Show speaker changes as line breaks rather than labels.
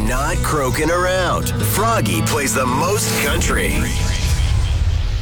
not croaking around. Froggy plays the most country.